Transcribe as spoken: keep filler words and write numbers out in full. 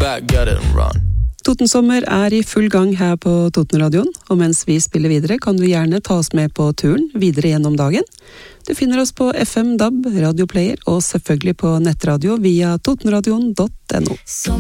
back, get it and run. Totensommer er i full gang her på Totenradioen, og mens vi spiller videre kan du gjerne ta oss med på turen videre gjennom dagen. Du finner oss på F M, D A B, radioplayer og selvfølgelig på nettradio via totenradioen punktum no.